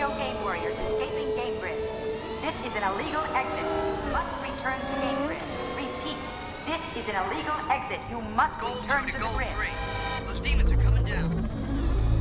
video game warriors escaping Game Grid. This is an illegal exit. You must return to Game Grid. Repeat, this is an illegal exit. You must return to the grid. Those demons are coming.